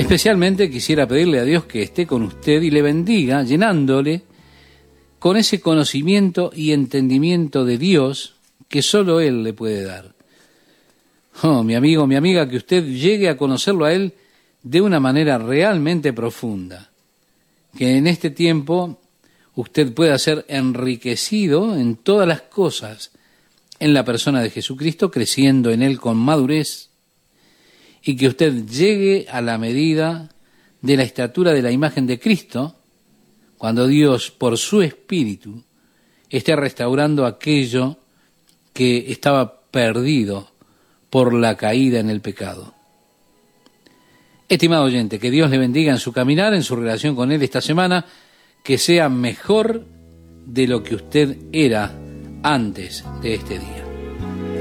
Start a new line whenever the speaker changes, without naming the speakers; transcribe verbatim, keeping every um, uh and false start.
Especialmente quisiera pedirle a Dios que esté con usted y le bendiga, llenándole con ese conocimiento y entendimiento de Dios que solo Él le puede dar. Oh, mi amigo, mi amiga, que usted llegue a conocerlo a Él de una manera realmente profunda. Que en este tiempo usted pueda ser enriquecido en todas las cosas en la persona de Jesucristo, creciendo en Él con madurez, y que usted llegue a la medida de la estatura de la imagen de Cristo, cuando Dios, por su Espíritu, esté restaurando aquello que estaba perdido por la caída en el pecado. Estimado oyente, que Dios le bendiga en su caminar, en su relación con Él esta semana, que sea mejor de lo que usted era antes de este día.